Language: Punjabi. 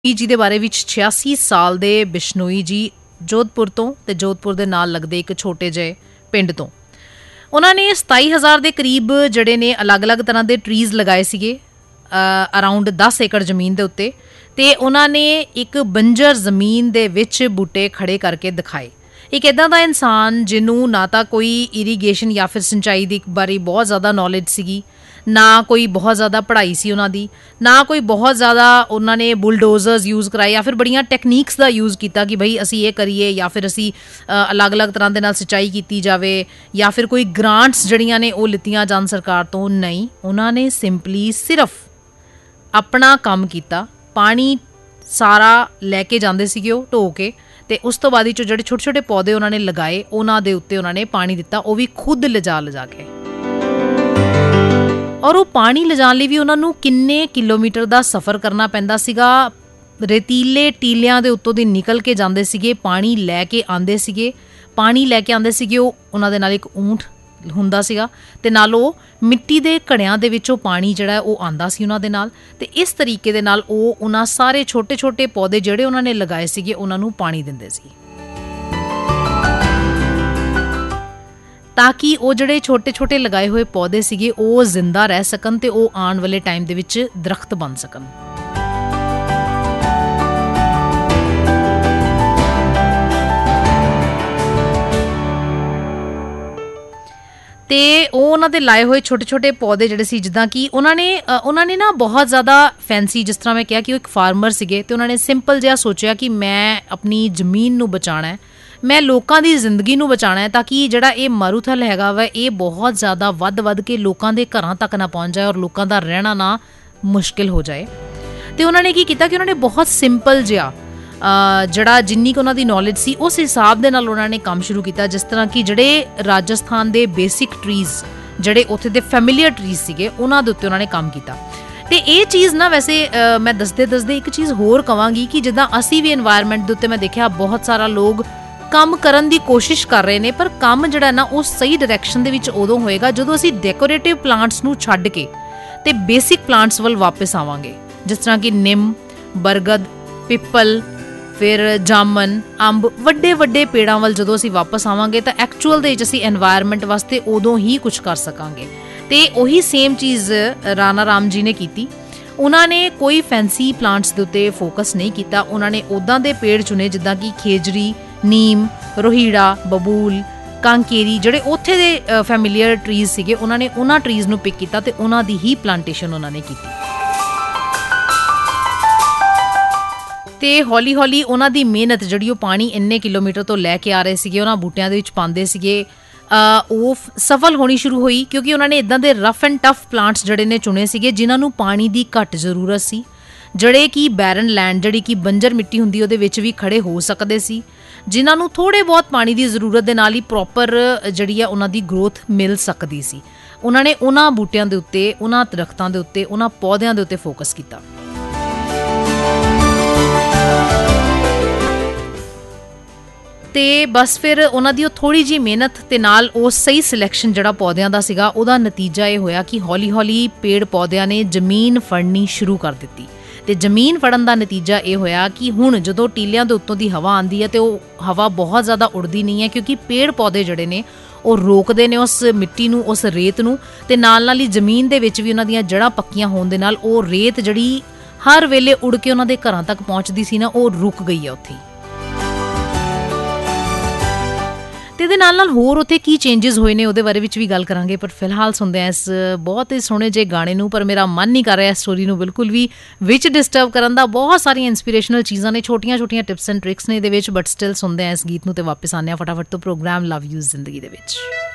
जी ਦੇ ਬਾਰੇ ਵਿੱਚ 86 ਸਾਲ ਦੇ ਬਿਸ਼ਨੋਈ ਜੀ ਜੋਧਪੁਰ ਤੋਂ ਤੇ ਜੋਧਪੁਰ ਦੇ ਨਾਲ ਲੱਗਦੇ ਇੱਕ ਛੋਟੇ ਜਿਹੇ ਪਿੰਡ ਤੋਂ ਉਹਨਾਂ ਨੇ 27000 ਦੇ ਕਰੀਬ ਜਿਹੜੇ ਨੇ ਅਲੱਗ-ਅਲੱਗ ਤਰ੍ਹਾਂ ਦੇ ਟਰੀਜ਼ ਲਗਾਏ ਸੀਗੇ ਅਰਾਊਂਡ 10 ਏਕੜ ਜ਼ਮੀਨ ਦੇ ਉੱਤੇ ਤੇ ਉਹਨਾਂ ਨੇ ਇੱਕ ਬੰਜਰ ਜ਼ਮੀਨ ਦੇ ਵਿੱਚ ਬੂਟੇ ਖੜੇ ਕਰਕੇ ਦਿਖਾਏ। ਇੱਕ ਇੱਦਾਂ ਦਾ ਇਨਸਾਨ ਜਿਹਨੂੰ ਨਾ ਤਾਂ ਕੋਈ ਇਰੀਗੇਸ਼ਨ ਜਾਂ ਫਿਰ ਸਿੰਚਾਈ ਦੀ ਬਾਰੇ ਬਹੁਤ ਜ਼ਿਆਦਾ ਨੌਲੇਜ ਸੀਗੀ, ਨਾ ਕੋਈ ਬਹੁਤ ਜ਼ਿਆਦਾ ਪੜ੍ਹਾਈ ਸੀ ਉਹਨਾਂ ਦੀ, ਨਾ ਕੋਈ ਬਹੁਤ ਜ਼ਿਆਦਾ ਉਹਨਾਂ ਨੇ ਬੁਲਡੋਜ਼ਰਸ ਯੂਜ਼ ਕਰਾਏ ਜਾਂ ਫਿਰ ਬੜੀਆਂ ਟੈਕਨੀਕਸ ਦਾ ਯੂਜ਼ ਕੀਤਾ ਕਿ ਬਈ ਅਸੀਂ ਇਹ ਕਰੀਏ ਜਾਂ ਫਿਰ ਅਸੀਂ ਅਲੱਗ-ਅਲੱਗ ਤਰ੍ਹਾਂ ਦੇ ਨਾਲ ਸਿੰਚਾਈ ਕੀਤੀ ਜਾਵੇ ਜਾਂ ਫਿਰ ਕੋਈ ਗ੍ਰਾਂਟਸ ਜਿਹੜੀਆਂ ਨੇ ਉਹ ਲਿੱਤੀਆਂ ਜਾਣ ਸਰਕਾਰ ਤੋਂ। ਨਹੀਂ, ਉਹਨਾਂ ਨੇ ਸਿੰਪਲੀ ਸਿਰਫ ਆਪਣਾ ਕੰਮ ਕੀਤਾ। ਪਾਣੀ ਸਾਰਾ ਲੈ ਕੇ ਜਾਂਦੇ ਸੀਗੇ ਉਹ ਢੋ ਕੇ ਤੇ ਉਸ ਤੋਂ ਬਾਅਦ ਵਿੱਚ ਜਿਹੜੇ ਛੋਟੇ ਛੋਟੇ ਪੌਦੇ ਉਹਨਾਂ ਨੇ ਲਗਾਏ ਉਹਨਾਂ ਦੇ ਉੱਤੇ ਉਹਨਾਂ ਨੇ ਪਾਣੀ ਦਿੱਤਾ, ਉਹ ਵੀ ਖੁਦ ਲਿਜਾ ਕੇ। ਔਰ ਉਹ ਪਾਣੀ ਲਿਜਾਣ ਲਈ ਵੀ ਉਹਨਾਂ ਨੂੰ ਕਿੰਨੇ ਕਿਲੋਮੀਟਰ ਦਾ ਸਫ਼ਰ ਕਰਨਾ ਪੈਂਦਾ ਸੀਗਾ। ਰੇਤੀਲੇ ਟੀਲਿਆਂ ਦੇ ਉੱਤੋਂ ਦੀ ਨਿਕਲ ਕੇ ਜਾਂਦੇ ਸੀਗੇ, ਪਾਣੀ ਲੈ ਕੇ ਆਉਂਦੇ ਸੀਗੇ। ਪਾਣੀ ਲੈ ਕੇ ਆਉਂਦੇ ਸੀਗੇ ਉਹ ਉਹਨਾਂ ਦੇ ਨਾਲ ਇੱਕ ਊਂਠ ਹੁੰਦਾ ਸੀਗਾ ਤੇ ਨਾਲ ਉਹ ਮਿੱਟੀ ਦੇ ਘੜਿਆਂ ਦੇ ਵਿੱਚੋਂ ਪਾਣੀ ਜਿਹੜਾ ਉਹ ਆਉਂਦਾ ਸੀ ਉਹਨਾਂ ਦੇ ਨਾਲ। ਤੇ ਇਸ ਤਰੀਕੇ ਦੇ ਨਾਲ ਉਹ ਉਹਨਾਂ ਸਾਰੇ ਛੋਟੇ ਛੋਟੇ ਪੌਦੇ ਜਿਹੜੇ ਉਹਨਾਂ ਨੇ ਲਗਾਏ ਸੀਗੇ ਉਹਨਾਂ ਨੂੰ ਪਾਣੀ ਦਿੰਦੇ ਸੀ ਤਾਂ ਕਿ ਉਹ ਜਿਹੜੇ ਛੋਟੇ ਛੋਟੇ ਲਗਾਏ ਹੋਏ ਪੌਦੇ ਸੀਗੇ ਉਹ ਜ਼ਿੰਦਾ ਰਹਿ ਸਕਣ ਤੇ ਉਹ ਆਉਣ ਵਾਲੇ ਟਾਈਮ ਦੇ ਵਿੱਚ ਦਰਖਤ ਬਣ ਸਕਣ। ਤੇ ਉਹ ਉਹਨਾਂ ਦੇ ਲਾਏ ਹੋਏ ਛੋਟੇ ਛੋਟੇ ਪੌਦੇ ਜਿਹੜੇ ਸੀ, ਜਿੱਦਾਂ ਕਿ ਉਹਨਾਂ ਨੇ ਨਾ ਬਹੁਤ ਜ਼ਿਆਦਾ ਫੈਂਸੀ, ਜਿਸ ਤਰ੍ਹਾਂ ਮੈਂ ਕਿਹਾ ਕਿ ਉਹ ਇੱਕ ਫਾਰਮਰ ਸੀਗੇ ਤੇ ਉਹਨਾਂ ਨੇ ਸਿੰਪਲ ਜਿਹਾ ਸੋਚਿਆ ਕਿ ਮੈਂ ਆਪਣੀ ਜ਼ਮੀਨ ਨੂੰ ਬਚਾਉਣਾ ਹੈ, ਮੈਂ ਲੋਕਾਂ ਦੀ ਜ਼ਿੰਦਗੀ ਨੂੰ ਬਚਾਉਣਾ ਹੈ ਤਾਂ ਕਿ ਜਿਹੜਾ ਇਹ ਮਾਰੂਥਲ ਹੈਗਾ ਵਾ ਇਹ ਬਹੁਤ ਜ਼ਿਆਦਾ ਵੱਧ ਕੇ ਲੋਕਾਂ ਦੇ ਘਰਾਂ ਤੱਕ ਨਾ ਪਹੁੰਚ ਜਾਏ ਔਰ ਲੋਕਾਂ ਦਾ ਰਹਿਣਾ ਨਾ ਮੁਸ਼ਕਿਲ ਹੋ ਜਾਏ। ਤੇ ਉਹਨਾਂ ਨੇ ਕੀ ਕੀਤਾ ਕਿ ਉਹਨਾਂ ਨੇ ਬਹੁਤ ਸਿੰਪਲ ਜਿਹਾ ਜਿਹੜਾ ਜਿੰਨੀ ਕੁ ਉਹਨਾਂ ਦੀ ਨੌਲੇਜ ਸੀ ਉਸ ਹਿਸਾਬ ਦੇ ਨਾਲ ਉਹਨਾਂ ਨੇ ਕੰਮ ਸ਼ੁਰੂ ਕੀਤਾ। ਜਿਸ ਤਰ੍ਹਾਂ ਕਿ ਜਿਹੜੇ ਰਾਜਸਥਾਨ ਦੇ ਬੇਸਿਕ ਟਰੀਜ਼, ਜਿਹੜੇ ਉੱਥੇ ਦੇ ਫੈਮਿਲੀਅਰ ਟਰੀਜ਼ ਸੀਗੇ, ਉਹਨਾਂ ਦੇ ਉੱਤੇ ਉਹਨਾਂ ਨੇ ਕੰਮ ਕੀਤਾ। ਤੇ ਇਹ ਚੀਜ਼ ਨਾ ਵੈਸੇ ਮੈਂ ਦੱਸਦੇ ਇੱਕ ਚੀਜ਼ ਹੋਰ ਕਵਾਂਗੀ ਕਿ ਜਿੱਦਾਂ ਅਸੀਂ ਵੀ এনवायरमेंट ਦੇ ਉੱਤੇ ਮੈਂ ਦੇਖਿਆ ਬਹੁਤ ਸਾਰਾ ਲੋਕ ਕੰਮ ਕਰਨ ਦੀ ਕੋਸ਼ਿਸ਼ ਕਰ ਰਹੇ ਨੇ, ਪਰ ਕੰਮ ਜਿਹੜਾ ਨਾ ਉਹ ਸਹੀ ਡਾਇਰੈਕਸ਼ਨ ਦੇ ਵਿੱਚ ਉਦੋਂ ਹੋਏਗਾ ਜਦੋਂ ਅਸੀਂ ਡੈਕੋਰੇਟਿਵ ਪਲਾਂਟਸ ਨੂੰ ਛੱਡ ਕੇ ਤੇ ਬੇਸਿਕ ਪਲਾਂਟਸ ਵੱਲ ਵਾਪਸ ਆਵਾਂਗੇ। ਜਿਸ ਤਰ੍ਹਾਂ ਕਿ ਨਿੰਮ, ਬਰਗਦ, ਪਿੱਪਲ, ਫਿਰ ਜਾਮਨ, ਅੰਬ, ਵੱਡੇ ਪੇੜਾਂ ਵੱਲ ਜਦੋਂ ਅਸੀਂ ਵਾਪਸ ਆਵਾਂਗੇ ਤਾਂ ਐਕਚੁਅਲ ਦੇ ਵਿੱਚ ਅਸੀਂ এনवायरमेंट ਵਾਸਤੇ ਉਦੋਂ ਹੀ ਕੁਝ ਕਰ ਸਕਾਂਗੇ। ਤੇ ਉਹੀ ਸੇਮ ਚੀਜ਼ ਰਾਣਾ ਰਾਮ ਜੀ ਨੇ ਕੀਤੀ। ਉਹਨਾਂ ਨੇ ਕੋਈ ਫੈਂਸੀ ਪਲਾਂਟਸ ਦੇ ਉੱਤੇ ਫੋਕਸ ਨਹੀਂ ਕੀਤਾ, ਉਹਨਾਂ ਨੇ ਉੱਦਾਂ ਦੇ ਪੇੜ ਚੁਣੇ ਜਿੱਦਾਂ ਕਿ ਖੇਜਰੀ, ਨੀਮ, ਰੋਹੀੜਾ, ਬਬੂਲ, ਕਾਂਕੇਰੀ, ਜਿਹੜੇ ਉੱਥੇ ਦੇ ਫੈਮਿਲੀਅਰ ਟਰੀਜ਼ ਸੀਗੇ, ਉਹਨਾਂ ਨੇ ਉਹਨਾਂ ਟਰੀਜ਼ ਨੂੰ ਪਿਕ ਕੀਤਾ ਤੇ ਉਹਨਾਂ ਦੀ ਹੀ ਪਲਾਂਟੇਸ਼ਨ ਉਹਨਾਂ ਨੇ ਕੀਤੀ। ਤੇ ਹੌਲੀ ਉਹਨਾਂ ਦੀ ਮਿਹਨਤ ਜਿਹੜੀ ਉਹ ਪਾਣੀ ਇੰਨੇ ਕਿਲੋਮੀਟਰ ਤੋਂ ਲੈ ਕੇ ਆ ਰਹੇ ਸੀਗੇ, ਉਹਨਾਂ ਬੂਟਿਆਂ ਦੇ ਵਿੱਚ ਪਾਉਂਦੇ ਸੀਗੇ, ਉਹ ਸਫਲ ਹੋਣੀ ਸ਼ੁਰੂ ਹੋਈ ਕਿਉਂਕਿ ਉਹਨਾਂ ਨੇ ਇੱਦਾਂ ਦੇ ਰਫ ਐਂਡ ਟਫ ਪਲਾਂਟਸ ਜਿਹੜੇ ਨੇ ਚੁਣੇ ਸੀਗੇ ਜਿਨ੍ਹਾਂ ਨੂੰ ਪਾਣੀ ਦੀ ਘੱਟ ਜ਼ਰੂਰਤ ਸੀ, ਜਿਹੜੇ ਕਿ ਬੈਰਨ ਲੈਂਡ, ਜਿਹੜੀ ਕਿ ਬੰਜਰ ਮਿੱਟੀ ਹੁੰਦੀ ਉਹਦੇ ਵਿੱਚ ਵੀ ਖੜੇ ਹੋ ਸਕਦੇ ਸੀ, ਜਿਨ੍ਹਾਂ ਨੂੰ ਥੋੜ੍ਹੇ ਬਹੁਤ ਪਾਣੀ ਦੀ ਜ਼ਰੂਰਤ ਦੇ ਨਾਲ ਹੀ ਪ੍ਰੋਪਰ ਜਿਹੜੀ ਆ ਉਹਨਾਂ ਦੀ ਗਰੋਥ ਮਿਲ ਸਕਦੀ ਸੀ। ਉਹਨਾਂ ਨੇ ਉਹਨਾਂ ਬੂਟਿਆਂ ਦੇ ਉੱਤੇ, ਉਹਨਾਂ ਦਰਖਤਾਂ ਦੇ ਉੱਤੇ, ਉਹਨਾਂ ਪੌਦਿਆਂ ਦੇ ਉੱਤੇ ਫੋਕਸ ਕੀਤਾ। ਤੇ ਬਸ ਫਿਰ ਉਹਨਾਂ ਦੀ ਉਹ ਥੋੜ੍ਹੀ ਜਿਹੀ ਮਿਹਨਤ ਤੇ ਨਾਲ ਉਹ ਸਹੀ ਸਿਲੈਕਸ਼ਨ ਜਿਹੜਾ ਪੌਦਿਆਂ ਦਾ ਸੀਗਾ, ਉਹਦਾ ਨਤੀਜਾ ਇਹ ਹੋਇਆ ਕਿ ਹੌਲੀ ਪੇੜ ਪੌਦਿਆਂ ਨੇ ਜ਼ਮੀਨ ਫੜਨੀ ਸ਼ੁਰੂ ਕਰ ਦਿੱਤੀ। ਤੇ ਜ਼ਮੀਨ ਫੜਨ ਦਾ ਨਤੀਜਾ ਇਹ ਹੋਇਆ ਕਿ ਹੁਣ ਜਦੋਂ ਟੀਲਿਆਂ ਦੇ ਉੱਤੋਂ ਦੀ ਹਵਾ ਆਉਂਦੀ ਹੈ ਤੇ ਉਹ ਹਵਾ ਬਹੁਤ ਜ਼ਿਆਦਾ ਉੜਦੀ ਨਹੀਂ ਹੈ ਕਿਉਂਕਿ ਪੇੜ ਪੌਦੇ ਜਿਹੜੇ ਨੇ ਉਹ ਰੋਕਦੇ ਨੇ ਉਸ ਮਿੱਟੀ ਨੂੰ, ਉਸ ਰੇਤ ਨੂੰ, ਤੇ ਨਾਲ ਹੀ ਜ਼ਮੀਨ ਦੇ ਵਿੱਚ ਵੀ ਉਹਨਾਂ ਦੀਆਂ ਜੜ੍ਹਾਂ ਪੱਕੀਆਂ ਹੋਣ ਦੇ ਨਾਲ ਉਹ ਰੇਤ ਜਿਹੜੀ ਹਰ ਵੇਲੇ ਉੜ ਕੇ ਉਹਨਾਂ ਦੇ ਘਰਾਂ ਤੱਕ ਪਹੁੰਚਦੀ ਸੀ ਨਾ, ਉਹ ਰੁਕ ਗਈ ਹੈ ਉੱਥੇ। ਤੇ ਇਹਦੇ ਨਾਲ ਹੋਰ ਉੱਥੇ ਕੀ ਚੇਂਜਸ ਹੋਏ ਨੇ ਉਹਦੇ ਬਾਰੇ ਵਿੱਚ ਵੀ ਗੱਲ ਕਰਾਂਗੇ, ਪਰ ਫਿਲਹਾਲ ਸੁਣਦੇ ਹਾਂ ਇਸ ਬਹੁਤ ਹੀ ਸੋਹਣੇ ਜਿਹੇ ਗਾਣੇ ਨੂੰ। ਪਰ ਮੇਰਾ ਮਨ ਨਹੀਂ ਕਰ ਰਿਹਾ ਇਸ ਸਟੋਰੀ ਨੂੰ ਬਿਲਕੁਲ ਵੀ ਵਿੱਚ ਡਿਸਟਰਬ ਕਰਨ ਦਾ। ਬਹੁਤ ਸਾਰੀਆਂ ਇੰਸਪੀਰੇਸ਼ਨਲ ਚੀਜ਼ਾਂ ਨੇ, ਛੋਟੀਆਂ ਟਿਪਸ ਐਂਡ ਟ੍ਰਿਕਸ ਨੇ ਇਹਦੇ ਵਿੱਚ, ਬਟ ਸਟਿਲ ਸੁਣਦੇ ਹਾਂ ਇਸ ਗੀਤ ਨੂੰ ਤੇ ਵਾਪਸ ਆਉਂਦੇ ਹਾਂ ਫਟਾਫਟ ਤੋਂ ਪ੍ਰੋਗਰਾਮ ਲਵ ਯੂ ਜ਼ਿੰਦਗੀ ਦੇ ਵਿੱਚ।